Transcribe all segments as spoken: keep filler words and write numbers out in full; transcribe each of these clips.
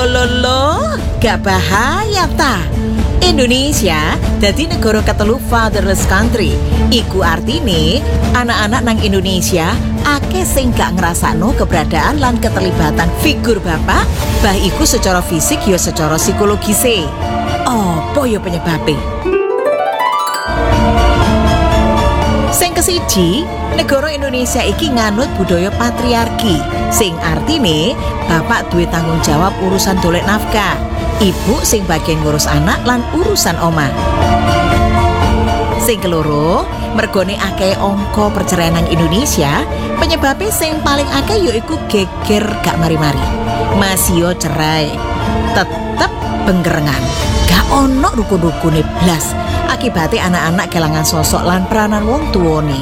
Lo lo lo, gak bahaya ta? Indonesia dadi negara ketelu fatherless country. Iku artine anak-anak nang Indonesia akeh sing gak ngrasakno keberadaan lan keterlibatan figur bapak, bah iku secara fisik ya secara psikologise. Apa ya penyebabe? Sing kesiji, negara Indonesia iki nganut budaya patriarki, sing artine bapak duwe tanggung jawab urusan dolek nafkah, ibu sing bagian ngurus anak lan urusan omah. Sing keloro, mergone akeh angka perceraian nang Indonesia, penyebabnya sing paling akeh yaiku geger gak mari-mari. Masih cerai, tetep benggerengan, gak ono rukun-rukune blas. Akibatnya anak-anak kelangan sosok lan peranan wong tuwane.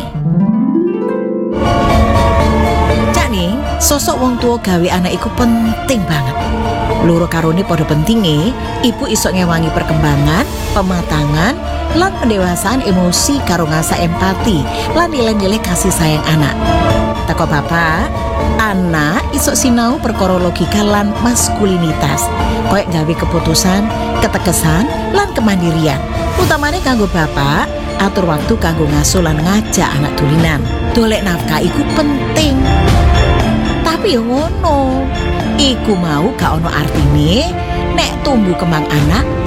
Cak nih, sosok wong tua gawe anak iku penting banget. Loro karone pada pentinge, ibu iso ngewangi perkembangan, pematangan, lan pendewasaan emosi karo ngasa empati, lan nilai-nilai kasih sayang anak. Teko bapak, anak iso sinau perkara logika lan maskulinitas, koyek gawe keputusan, ketegesan, lan kemandirian. Utamane kanggo bapak, atur waktu kanggo ngasuh lan ngajak anak tulinan. Dolek nafkah iku penting. Tapi yo ngono, iku mau gak ono artine nek tumbuh kembang anak